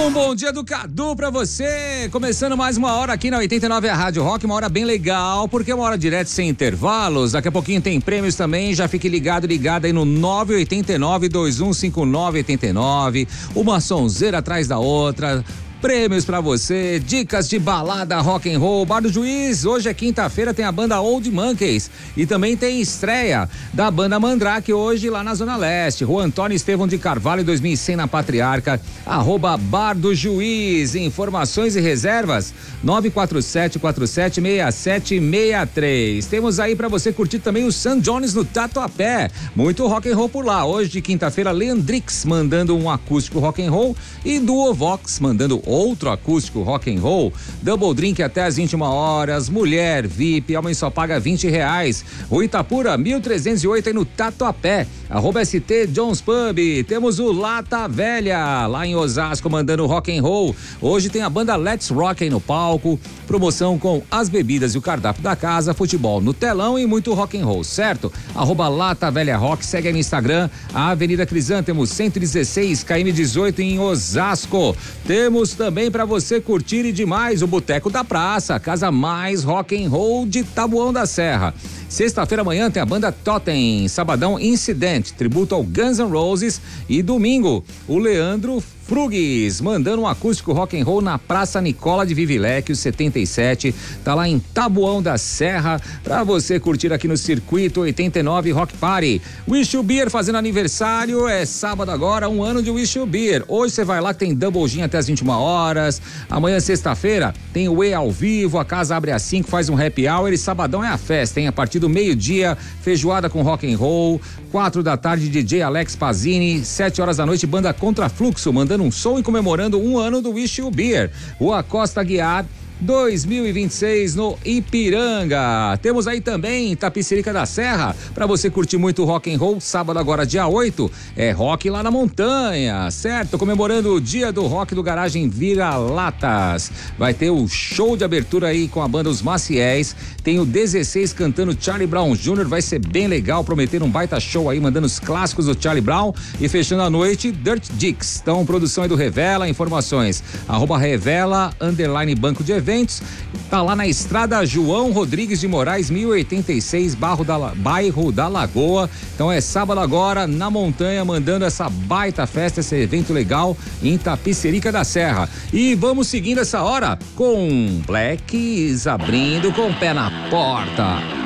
Um bom dia do Cadu pra você, começando mais uma hora aqui na 89 a Rádio Rock, uma hora bem legal, porque é uma hora direta sem intervalos, daqui a pouquinho tem prêmios também, já fique ligado aí no 989-2159-89, uma sonzeira atrás da outra. Prêmios pra você, dicas de balada rock and roll, Bar do Juiz, hoje é quinta-feira, tem a banda Old Monkeys e também tem estreia da banda Mandrake hoje lá na Zona Leste, Rua Antônio Estevão de Carvalho 2100 na Patriarca, @Bar do Juiz, informações e reservas 947476763. Temos aí pra você curtir também o Sam Jones no Tatuapé, muito rock and roll por lá, hoje de quinta-feira Leandrix mandando um acústico rock and roll e Duo Vox mandando outro acústico rock and roll, double drink até às 21 horas, mulher VIP, homem só paga R$20. O Itapura 1308 aí no Tatuapé, @ST Jones Pub. Temos o Lata Velha lá em Osasco mandando rock and roll. Hoje tem a banda Let's Rock aí no palco, promoção com as bebidas e o cardápio da casa, futebol no telão e muito rock and roll, certo? @Lata Velha Rock, segue aí no Instagram, a Avenida Crisântemo 116 KM 18 em Osasco. Temos também para você curtir e demais o Boteco da Praça, a casa mais rock and roll de Taboão da Serra. Sexta-feira amanhã tem a banda Totem, sabadão Incident, tributo ao Guns N' Roses e domingo o Leandro Frugues, mandando um acústico rock and roll na Praça Nicola de Vivilecchio 77, tá lá em Taboão da Serra, pra você curtir aqui no Circuito 89 Rock Party. Wish You Beer fazendo aniversário, é sábado agora, 1 ano de Wish You Beer. Hoje você vai lá que tem Double Gin até as 21 horas, amanhã sexta-feira tem o E ao vivo, a casa abre às 5, faz um happy hour e sabadão é a festa, hein? A partir do meio-dia, feijoada com rock and roll, 4 da tarde DJ Alex Pazini, 7 horas da noite banda Contrafluxo, mandando um som e comemorando 1 ano do Wish You Beer. Rua Costa Guiar 2026 no Ipiranga. Temos aí também Tapicerica da Serra, pra você curtir muito rock and roll, sábado agora dia 8, é rock lá na montanha, certo? Comemorando o dia do rock do Garagem Vira-Latas. Vai ter o show de abertura aí com a banda Os Maciéis, tem o 16 cantando Charlie Brown Jr., vai ser bem legal, prometendo um baita show aí, mandando os clássicos do Charlie Brown e fechando a noite Dirt Dicks. Então, produção é do Revela, informações @Revela _ Banco de Eventos, tá lá na estrada João Rodrigues de Moraes 1086, bairro da Lagoa. Então é sábado agora na montanha, mandando essa baita festa, esse evento legal em Tapicerica da Serra. E vamos seguindo essa hora com Blacks abrindo com o pé na porta.